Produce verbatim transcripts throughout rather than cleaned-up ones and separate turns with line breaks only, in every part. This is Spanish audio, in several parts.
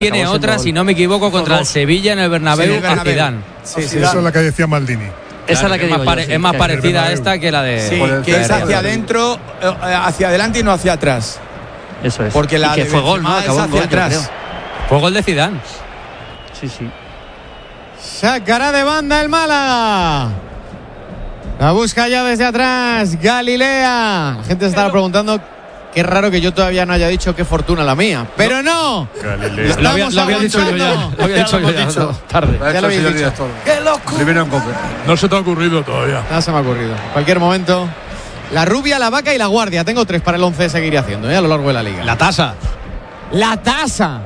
Tiene otra, si no me equivoco, contra el Sevilla en el Bernabéu, sí, a Zidane.
Sí, sí, esa es la que decía Maldini.
Esa es la que
es más, pare,
yo,
es más
sí,
parecida a esta que la de.
Sí, que es hacia adentro, hacia adelante y no hacia atrás.
Eso es.
Porque la
y que
de
fue gol, ¿no?
es hacia
gol,
atrás.
Fue gol de Zidane.
Sí, sí.
Sacará de banda el Málaga. La busca ya desde atrás Galilea. La gente se estaba preguntando. Qué raro que yo todavía no haya dicho qué fortuna la mía. Pero no.
Galilea.
Lo había, lo había dicho yo ya. Lo había dicho yo ya.
Dicho.
Tarde.
Ya lo había dicho.
¡Qué loco!
Primero en Cope.
No se te ha ocurrido todavía.
Nada se me ha ocurrido. En cualquier momento. La rubia, la vaca y la guardia. Tengo tres para el once de seguir haciendo ¿eh? a lo largo de la liga.
La tasa.
La tasa.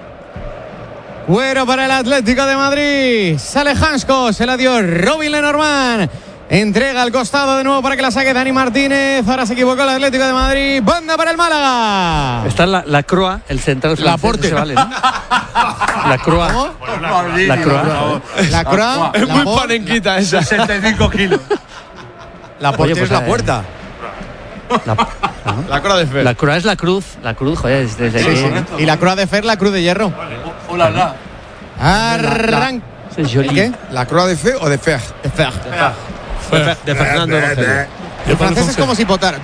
Cuero para el Atlético de Madrid. Sale Hansko. Se la dio Robin Lenormand. Entrega al costado de nuevo para que la saque Dani Martínez. Ahora se equivocó el Atlético de Madrid. Banda para el Málaga.
Está la, la Croa, el central francés.
Laporte.
Se vale, ¿no? La Croa.
¿Cómo?
La Croa.
La Croa.
Es muy
Por-
panenquita esa.
sesenta y cinco kilos.
La
Oye,
puerta
pues,
es la
eh,
puerta.
La,
La cruz de Fer.
la Croa es la cruz. La cruz, joder, es desde
Sí,
aquí.
sí. Y la Croa de Fer, la cruz de hierro.
Hola, hola.
Arranca.
Ese es Jolie.
¿Qué?
¿La cruz de Fer o de Fer?
De Fer.
De Fernando Rogelio.
El francés es como si potara.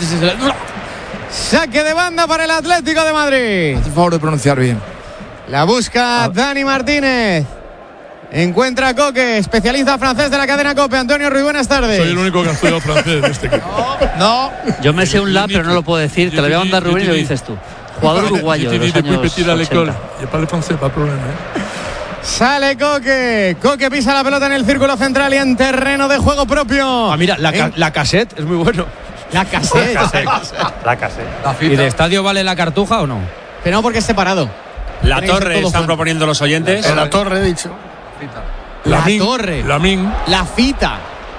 Saque de banda para el Atlético de Madrid.
Haz el favor de pronunciar bien.
La busca Dani Martínez. Encuentra a Coque, especialista francés de la cadena COPE. Antonio Ruiz, buenas tardes.
Soy el único que ha estudiado francés de este equipo.
No.
Yo me sé un la, pero no lo puedo decir. Te lo voy a mandar Rubén y lo dices tú. Jugador uruguayo de los años ochenta.
Je parle français, pas problème. ¿eh?
Sale Coque. Coque pisa la pelota en el círculo central y en terreno de juego propio.
Ah, mira, la, ca
En-
la cassette es muy bueno.
La cassette.
La casé.
¿Y de estadio vale la cartuja o no?
Pero no porque es separado.
La
Tiene que ser
torre
todo
están
junto.
proponiendo los oyentes.
En la torre, he dicho.
La
Lamin,
torre.
Lamin.
La fita.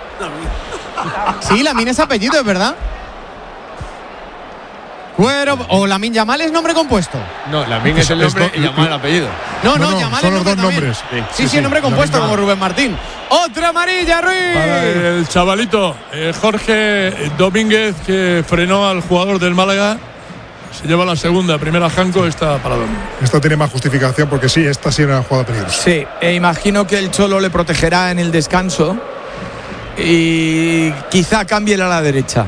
Sí, Lamin es apellido, es verdad. Cuero. O Lamin Yamal es nombre compuesto.
No, Lamin es el nombre
Esto-
y Yamal el apellido.
No, no,
No, no,
Yamal
son
es
los
nombre
dos
también.
nombres.
Sí, sí, nombre compuesto
Lamin
como
Yamal.
Rubén Martín. Otra amarilla,
Para
Ruiz.
el chavalito eh, Jorge Domínguez, que frenó al jugador del Málaga. Se lleva la segunda, primera Janko, esta para Domínguez. Esta tiene más justificación porque sí, esta sí era una jugada peligrosa.
Sí, e imagino que el Cholo le protegerá en el descanso y quizá cambie a la derecha.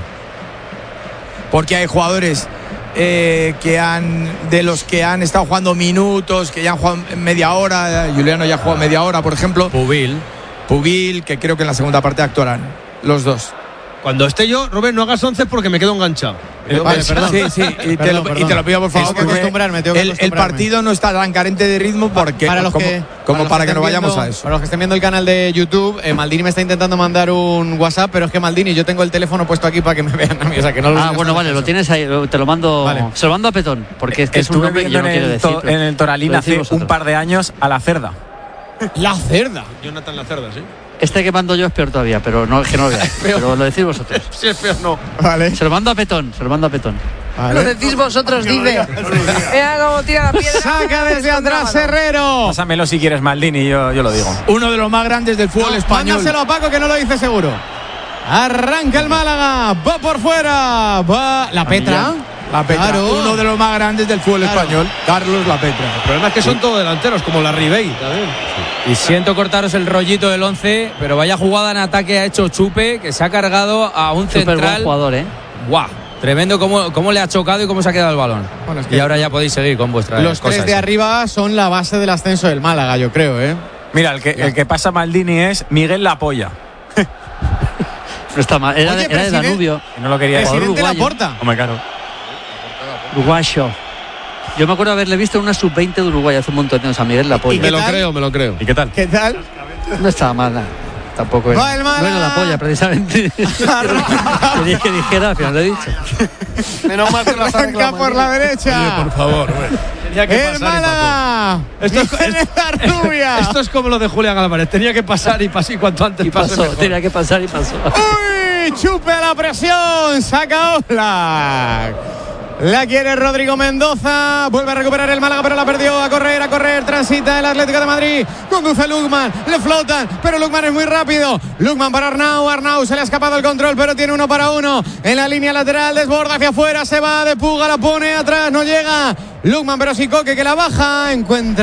Porque hay jugadores eh, que han de los que han estado jugando minutos, que ya han jugado media hora. Juliano ya ha jugado media hora, por ejemplo.
Pubil.
Pubil, que creo que en la segunda parte actuarán los dos.
Cuando esté yo, Rubén, no hagas once porque me quedo enganchado.
Vale, perdón.
Sí, sí, y, te,
Perdón,
lo,
perdón.
y te lo pido por favor.
Tengo que
porque
acostumbrarme, tengo que
el, el
acostumbrarme.
partido no está tan carente de ritmo porque
Para los
como,
que,
como
los
para que,
estén
no vayamos
viendo-
a eso.
Para los que estén viendo el canal de YouTube, eh, Maldini me está intentando mandar un WhatsApp, pero es que Maldini, yo tengo el teléfono puesto aquí para que me vean a mí, o sea que no lo
Ah, bueno, vale, lo tienes ahí. Te lo mando.
Vale.
Se lo mando a Petón. Porque es que es un
Estuve
nombre que
viendo
yo no
en
quiero
el,
decir.
to-
pero
en el Toralín
lo
hace
decís
un
vosotros.
par de años a la cerda.
La cerda.
Jonathan La Cerda, ¿sí?
Este que mando yo es peor todavía, pero no es que no lo veáis. Pero lo decís vosotros.
Sí, es peor, no.
Vale.
Se lo mando a Petón. Se lo mando a Petón.
vale.
Lo decís vosotros, dice. Mira cómo tira la piedra.
Saca desde atrás Herrero.
Pásamelo si quieres, Maldini, yo, yo lo digo.
Uno de los más grandes del fútbol español.
Mándaselo a Paco que no lo dice seguro. Arranca el Málaga. Va por fuera. Va la Petra.
La Petra,
Claro.
uno de los más grandes del fútbol
Claro.
español, Carlos La Petra.
El problema es que son todos delanteros, como la Ribey también.
Y siento cortaros el rollito del once, pero vaya jugada en ataque ha hecho Chupe, que se ha cargado a un
Súper buen
central.
jugador, ¿eh?
¡Guau! Tremendo cómo, cómo le ha chocado y cómo se ha quedado el balón.
Bueno, es que
y ahora ya podéis seguir con vuestras
Los
cosas.
tres de arriba son la base del ascenso del Málaga, yo creo, ¿eh?
Mira, el que, el que pasa Maldini es Miguel La Polla.
No está mal. Era,
Oye,
de, era de
presidente-
Danubio.
Que no lo quería decir.
Presidente
uruguayo.
Laporta.
Hombre, claro.
Uruguayo. Yo me acuerdo haberle visto en una sub veinte de Uruguay hace un montón de años a Miguel La
¿Y
Polla.
qué
Me lo
tal?
creo, me lo creo.
¿Y qué tal?
¿Qué tal?
No estaba mal, nada. Tampoco es.
Va el Málaga.
Bueno, La Polla, precisamente. Quería que dijera, al final lo he dicho.
Menos mal que lo has
Arranca
arreglado,
por la
Oye,
derecha.
por favor, Rubén.
Tenía que
El
pasar y pasó.
Málaga.
Esto es-
Viene la rubia.
Esto es como lo de Julián Álvarez. Tenía que pasar y pasar y cuanto antes
Y
pase
pasó,
mejor.
tenía que pasar y pasó.
Uy, Chupe a la presión. Saca Oblak. La quiere Rodrigo Mendoza. Vuelve a recuperar el Málaga, pero la perdió. A correr, a correr. Transita el Atlético de Madrid. Conduce Lukman. Le flotan, pero Lukman es muy rápido. Lukman para Arnau. Arnau se le ha escapado el control, pero tiene uno para uno. En la línea lateral, desborda hacia afuera. Se va de Puga, la pone atrás. No llega Lukman, pero sí Coque que la baja. Encuentra